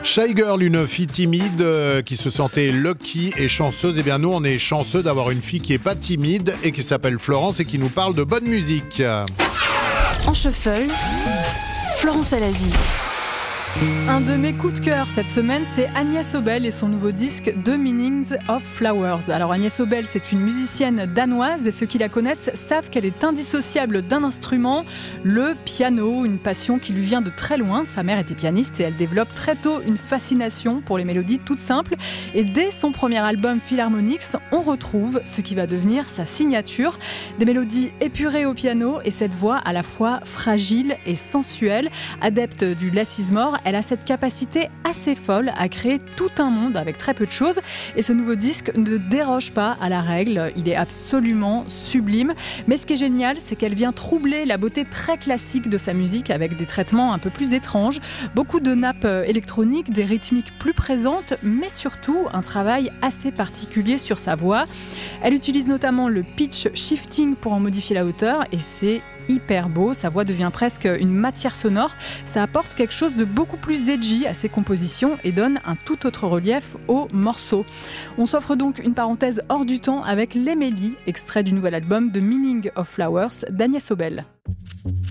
Shy Girl, une fille timide qui se sentait lucky et chanceuse. Eh bien nous, on est chanceux d'avoir une fille qui est pas timide et qui s'appelle Florence et qui nous parle de bonne musique. En shuffle, Florence Alazi. Un de mes coups de cœur cette semaine, c'est Agnès Obel et son nouveau disque The Meanings of Flowers. Alors Agnès Obel, c'est une musicienne danoise et ceux qui la connaissent savent qu'elle est indissociable d'un instrument, le piano, une passion qui lui vient de très loin. Sa mère était pianiste et elle développe très tôt une fascination pour les mélodies toutes simples. Et dès son premier album Philharmonics, on retrouve ce qui va devenir sa signature. Des mélodies épurées au piano et cette voix à la fois fragile et sensuelle. Adepte du less is more, elle a cette capacité assez folle à créer tout un monde avec très peu de choses. Et ce nouveau disque ne déroge pas à la règle. Il est absolument sublime. Mais ce qui est génial, c'est qu'elle vient troubler la beauté très classique de sa musique avec des traitements un peu plus étranges. Beaucoup de nappes électroniques, des rythmiques plus présentes, mais surtout un travail assez particulier sur sa voix. Elle utilise notamment le pitch shifting pour en modifier la hauteur et c'est hyper beau, sa voix devient presque une matière sonore, ça apporte quelque chose de beaucoup plus edgy à ses compositions et donne un tout autre relief aux morceaux. On s'offre donc une parenthèse hors du temps avec l'Emily, extrait du nouvel album The Meaning of Flowers d'Agnès Obel.